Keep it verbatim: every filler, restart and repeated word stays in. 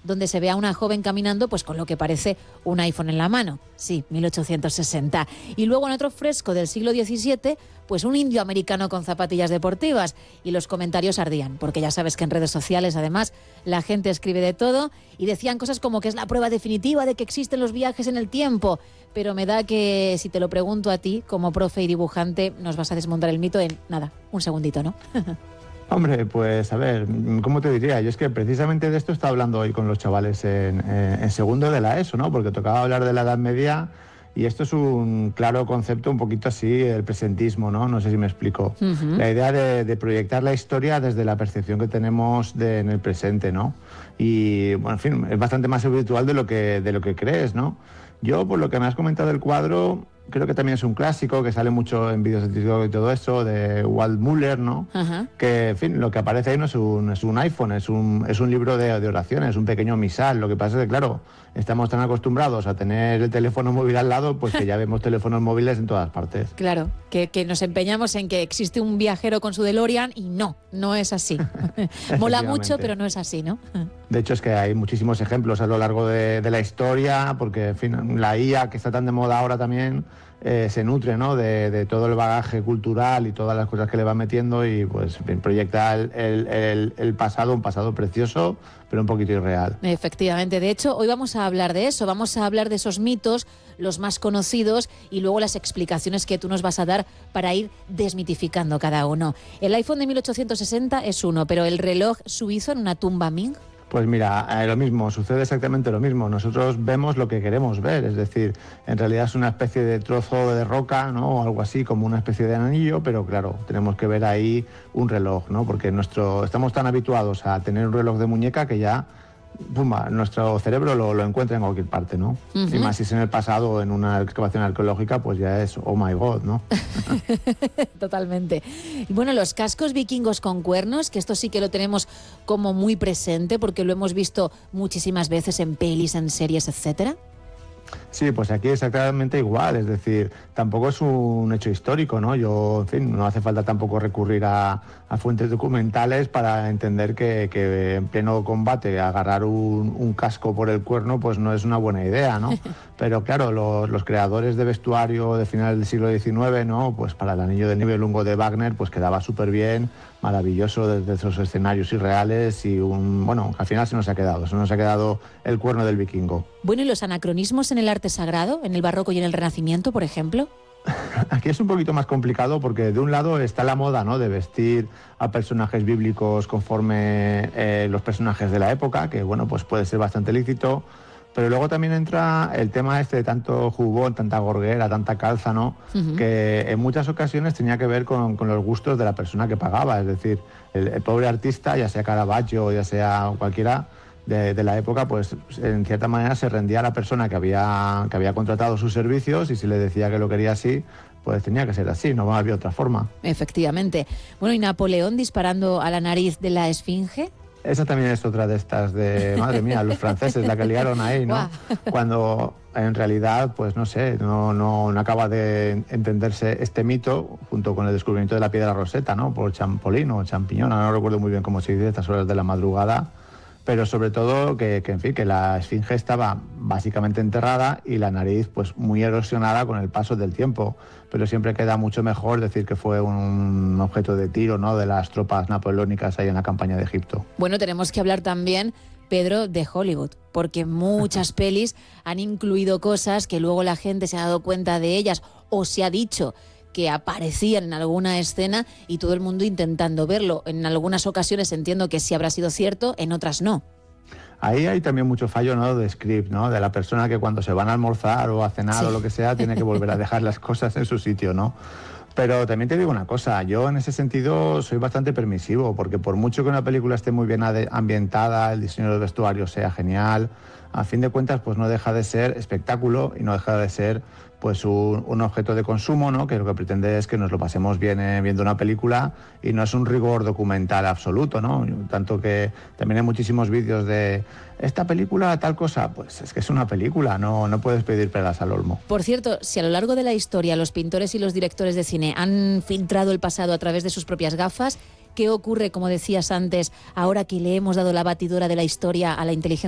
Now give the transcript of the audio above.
donde se ve a una joven caminando pues con lo que parece un iPhone en la mano. Sí, mil ochocientos sesenta. Y luego en otro fresco del siglo diecisiete, pues un indio americano con zapatillas deportivas, y los comentarios ardían, porque ya sabes que en redes sociales además la gente escribe de todo y decían cosas como que es la prueba definitiva de que existen los viajes en el tiempo, pero me da que si te lo pregunto a ti como profe y dibujante nos vas a desmontar el mito en nada, un segundito, ¿no? Hombre, pues a ver, ¿cómo te diría? Yo es que precisamente de esto estaba hablando hoy con los chavales en, en segundo de la ESO, ¿no? Porque tocaba hablar de la Edad Media y esto es un claro concepto un poquito así, el presentismo, ¿no? No sé si me explico. Uh-huh. La idea de, de proyectar la historia desde la percepción que tenemos de, en el presente, ¿no? Y, bueno, en fin, es bastante más habitual de lo que, de lo que crees, ¿no? Yo, por lo que me has comentado del cuadro, creo que también es un clásico, que sale mucho en vídeos de TikTok y todo eso, de Walt Muller, ¿no? Uh-huh. Que, en fin, lo que aparece ahí no es un, es un iPhone, es un, es un libro de, de oraciones, un pequeño misal. Lo que pasa es que, claro, estamos tan acostumbrados a tener el teléfono móvil al lado, pues que ya vemos teléfonos móviles en todas partes. Claro, que, que nos empeñamos en que existe un viajero con su DeLorean y no, no es así. Mola mucho, pero no es así, ¿no? De hecho, es que hay muchísimos ejemplos a lo largo de, de la historia, porque, en fin, la I A, que está tan de moda ahora también, eh, se nutre, ¿no?, de, de todo el bagaje cultural y todas las cosas que le va metiendo y, pues, proyecta el, el, el, el pasado, un pasado precioso, pero un poquito irreal. Efectivamente. De hecho, hoy vamos a hablar de eso, vamos a hablar de esos mitos, los más conocidos, y luego las explicaciones que tú nos vas a dar para ir desmitificando cada uno. El iPhone de mil ochocientos sesenta es uno, pero el reloj suizo en una tumba Ming... Pues mira, eh, lo mismo, sucede exactamente lo mismo. Nosotros vemos lo que queremos ver, es decir, en realidad es una especie de trozo de roca, ¿no?, o algo así, como una especie de anillo, pero claro, tenemos que ver ahí un reloj, ¿no?, porque nuestro, estamos tan habituados a tener un reloj de muñeca que ya, pumba, nuestro cerebro lo, lo encuentra en cualquier parte, ¿no? Uh-huh. Y más si es en el pasado o en una excavación arqueológica, pues ya es oh my god, ¿no? Totalmente. Y bueno, los cascos vikingos con cuernos, que esto sí que lo tenemos como muy presente porque lo hemos visto muchísimas veces en pelis, en series, etcétera. Sí, pues aquí exactamente igual, es decir, tampoco es un hecho histórico, ¿no? Yo, en fin, no hace falta tampoco recurrir a, a fuentes documentales para entender que, que en pleno combate agarrar un, un casco por el cuerno pues no es una buena idea, ¿no? Pero claro, los, los creadores de vestuario de final del siglo diecinueve, ¿no?, pues para el Anillo de Nibelungo de Wagner pues quedaba súper bien, maravilloso desde esos escenarios irreales y un, bueno, al final se nos ha quedado, se nos ha quedado el cuerno del vikingo. Bueno, ¿y los anacronismos en el arte sagrado, en el barroco y en el Renacimiento, por ejemplo? Aquí es un poquito más complicado porque de un lado está la moda, ¿no?, de vestir a personajes bíblicos conforme eh, los personajes de la época, que bueno, pues puede ser bastante lícito, pero luego también entra el tema este de tanto jubón, tanta gorguera, tanta calza, ¿no?, uh-huh. que en muchas ocasiones tenía que ver con, con los gustos de la persona que pagaba, es decir, el, el pobre artista, ya sea Caravaggio, ya sea cualquiera de, de la época, pues en cierta manera se rendía a la persona que había, que había contratado sus servicios y si le decía que lo quería así, pues tenía que ser así, no había otra forma. Efectivamente. Bueno, ¿y Napoleón disparando a la nariz de la Esfinge? Esa también es otra de estas de, madre mía, los franceses, la que liaron ahí, ¿no? Cuando en realidad, pues no sé, no, no, no acaba de entenderse este mito junto con el descubrimiento de la piedra Rosetta, ¿no?, por Champollion o Champiñón, no recuerdo muy bien cómo se dice a estas horas de la madrugada, pero sobre todo que, que, en fin, que la esfinge estaba básicamente enterrada y la nariz pues muy erosionada con el paso del tiempo, pero siempre queda mucho mejor decir que fue un objeto de tiro, ¿no?, de las tropas napoleónicas ahí en la campaña de Egipto. Bueno, tenemos que hablar también, Pedro, de Hollywood, porque muchas pelis han incluido cosas que luego la gente se ha dado cuenta de ellas o se ha dicho que aparecían en alguna escena y todo el mundo intentando verlo. En algunas ocasiones entiendo que sí habrá sido cierto, en otras no. Ahí hay también mucho fallo, ¿no?, de script, ¿no?, de la persona que cuando se van a almorzar o a cenar, sí, o lo que sea, tiene que volver a dejar las cosas en su sitio, ¿no? Pero también te digo una cosa, yo en ese sentido soy bastante permisivo, porque por mucho que una película esté muy bien ambientada, el diseño del vestuario sea genial, a fin de cuentas pues no deja de ser espectáculo y no deja de ser pues un, un objeto de consumo, ¿no?, que lo que pretende es que nos lo pasemos bien eh, viendo una película y no es un rigor documental absoluto, ¿no? Tanto que también hay muchísimos vídeos de esta película tal cosa, pues es que es una película, no, no puedes pedir peras al olmo. Por cierto, si a lo largo de la historia los pintores y los directores de cine han filtrado el pasado a través de sus propias gafas, ¿qué ocurre, como decías antes, ahora que le hemos dado la batidora de la historia a la inteligencia